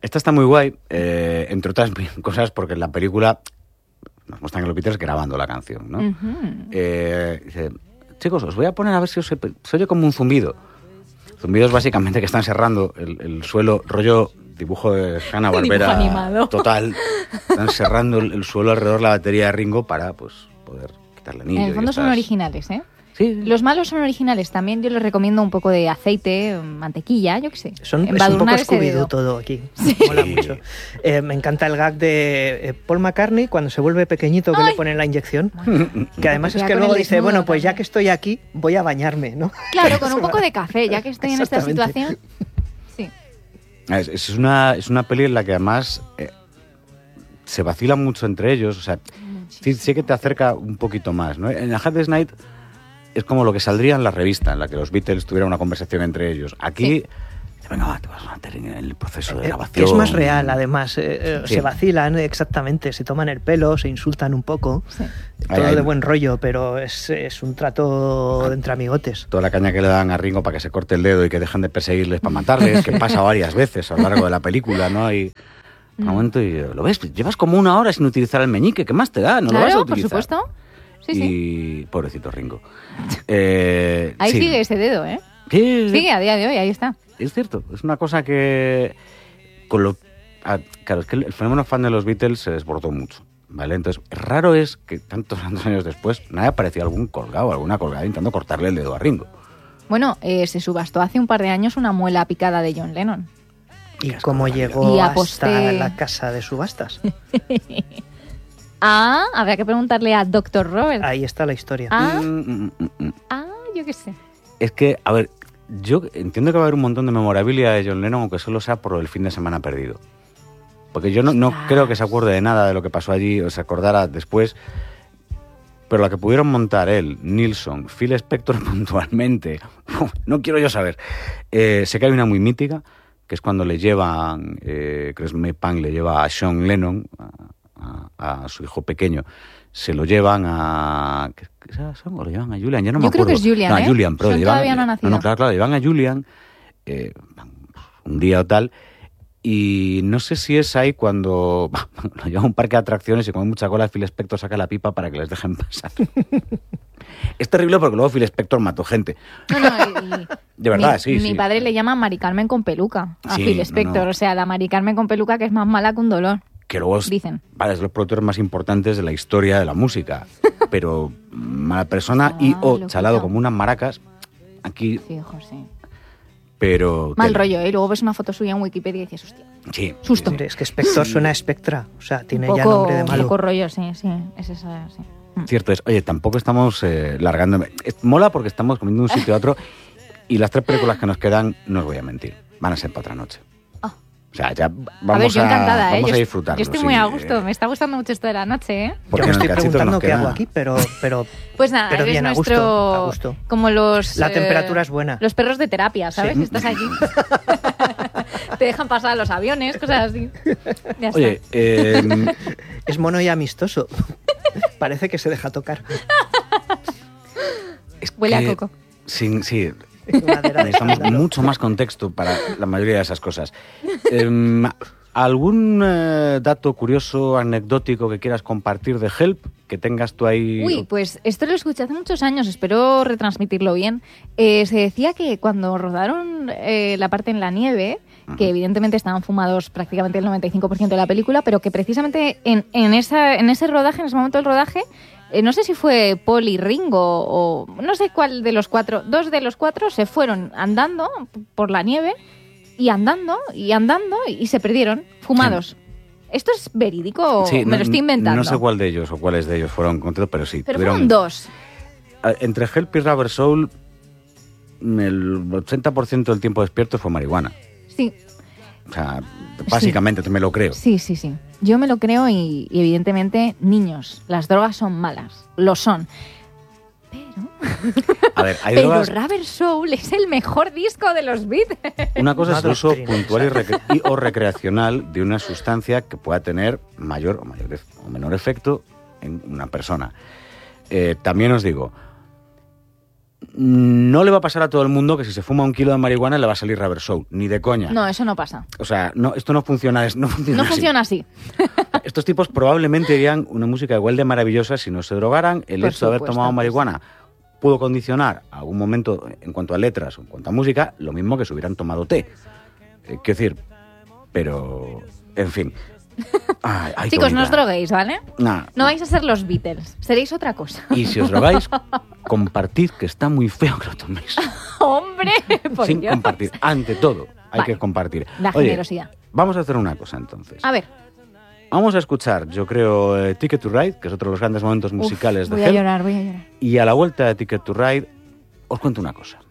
Esta está muy guay, entre otras cosas, porque en la película nos muestran a los Beatles grabando la canción, ¿no? Dice, chicos, os voy a poner a ver si se oye como un zumbido. Zumbidos básicamente que están serrando el suelo, rollo dibujo de Hanna-Barbera total. Están serrando el suelo alrededor de la batería de Ringo para pues poder quitarle anillo. En el fondo son originales, ¿eh? Sí. Los malos son originales. También yo les recomiendo un poco de aceite, mantequilla, yo qué sé. Es un poco Scooby-Doo todo aquí. Sí. Mola mucho. Me encanta el gag de Paul McCartney cuando se vuelve pequeñito que le ponen la inyección. Que además es que luego dice, bueno, pues ya que estoy aquí, voy a bañarme, ¿no? Claro, con un poco de café, ya que estoy en esta situación. Sí. Es una peli en la que además se vacila mucho entre ellos. O sea, sí que te acerca un poquito más, ¿no? En A Hard Day's Night es como lo que saldría en la revista, en la que los Beatles tuvieran una conversación entre ellos. Aquí, venga, va, te vas a meter en el proceso de grabación. Es más real, además. Se vacilan exactamente, se toman el pelo, se insultan un poco. Sí. Todo de buen rollo, pero es un trato entre amigotes. Toda la caña que le dan a Ringo para que se corte el dedo y que dejen de perseguirles para matarles, que pasa varias veces a lo largo de la película, ¿no? Y un momento y lo ves, llevas como 1 hora sin utilizar el meñique, ¿qué más te da? No lo vas a utilizar. Por supuesto. Sí. Pobrecito Ringo. Ahí sigue ese dedo, ¿eh? Sí. Sigue a día de hoy, ahí está. Es cierto, es una cosa que... claro, es que el fenómeno fan de los Beatles se desbordó mucho, ¿vale? Entonces, raro es que tantos años después nadie aparecía algún colgado, alguna colgada intentando cortarle el dedo a Ringo. Bueno, se subastó hace un par de años una muela picada de John Lennon. ¿Y cómo llegó hasta la casa de subastas? Habrá que preguntarle a Dr. Robert. Ahí está la historia. Yo qué sé. Es que, a ver, yo entiendo que va a haber un montón de memorabilia de John Lennon, aunque solo sea por el fin de semana perdido. Porque yo no creo que se acuerde de nada de lo que pasó allí, o se acordara después. Pero la que pudieron montar él, Nilsson, Phil Spector puntualmente, no quiero yo saber. Sé que hay una muy mítica, que es cuando le llevan, creo que es May Pang le lleva a Sean Lennon, a su hijo pequeño, se lo llevan a... ¿O lo llevan a Julian? Ya no me acuerdo. Yo creo que es Julian, No, a Julian, pero Sean todavía no ha nacido. No, claro, llevan a Julian un día o tal, y no sé si es ahí cuando lo llevan a un parque de atracciones y como hay mucha cola, Phil Spector saca la pipa para que les dejen pasar. Es terrible porque luego Phil Spector mató gente. De verdad, sí. Mi padre le llama Mari Carmen con peluca a Phil Spector. O sea, la Mari Carmen con peluca que es más mala que un dolor. Que luego dicen. Vale, es los productores más importantes de la historia de la música. Pero mala persona chalado como unas maracas. Aquí. Fijo, sí. Pero. Mal rollo, ¿eh? Luego ves una foto suya en Wikipedia y dices, hostia. Sí. Susto. Hombre, es que Spector suena a Spectra. O sea, tiene ya nombre de malo. Un poco rollo, sí. Es esa, sí. Cierto es. Oye, tampoco estamos largando. Mola porque estamos comiendo de un sitio a otro. Y las 3 películas que nos quedan, no os voy a mentir, van a ser para otra noche. O sea, ya vamos yo encantada, vamos a disfrutarlo. Yo estoy muy a gusto, me está gustando mucho esto de la noche, ¿eh? Yo me estoy preguntando qué hago aquí, pero pues nada, pero bien, nuestro, a gusto. Como los... La temperatura es buena. Los perros de terapia, ¿sabes? Sí. Estás aquí. Te dejan pasar a los aviones, cosas así. Ya Oye, es mono y amistoso. Parece que se deja tocar. Huele a coco. Sí. Necesitamos mucho más contexto para la mayoría de esas cosas. ¿Algún dato curioso, anecdótico que quieras compartir de Help? Que tengas tú ahí... Uy, pues esto lo escuché hace muchos años, espero retransmitirlo bien. Se decía que cuando rodaron la parte en la nieve, que evidentemente estaban fumados prácticamente el 95% de la película, pero que precisamente en ese rodaje, en ese momento del rodaje, no sé si fue Paul y Ringo o no sé cuál de los 4, 2 de los 4 se fueron andando por la nieve y andando y se perdieron, fumados. Sí. ¿Esto es verídico o me lo estoy inventando? No sé cuál de ellos o cuáles de ellos fueron encontrados, pero sí. Pero fueron 2. Entre Help y Rubber Soul, el 80% del tiempo despierto fue marihuana. Sí. O sea, básicamente me lo creo. Sí. Yo me lo creo y evidentemente, niños, las drogas son malas. Lo son. Pero... A ver, hay pero drogas... Rubber Soul es el mejor disco de los Beatles. Una cosa es el uso puntual o recreacional de una sustancia que pueda tener mayor o menor efecto en una persona. También os digo, no le va a pasar a todo el mundo que si se fuma 1 kilo de marihuana le va a salir Rubber Soul, ni de coña. No, eso no pasa. O sea, no, esto no funciona No funciona así. Estos tipos probablemente harían una música igual de maravillosa si no se drogaran. El Por hecho de haber supuesto, tomado pues. marihuana pudo condicionar a algún momento en cuanto a letras o en cuanto a música, lo mismo que si hubieran tomado té. Quiero decir, pero, en fin. Ay, Chicos, qué no os bonita. droguéis, ¿vale? Nah. No vais a ser los Beatles, seréis otra cosa. Y si os drogáis, compartid, que está muy feo que lo toméis. ¡Hombre! Por Sin Dios. compartir. Ante todo, hay Vale. que compartir. La Oye, generosidad. vamos a hacer una cosa entonces. A ver. Vamos a escuchar, yo creo, Ticket to Ride, que es otro de los grandes momentos musicales Voy de a Hell. llorar, voy a llorar. Y a la vuelta de Ticket to Ride, os cuento una cosa.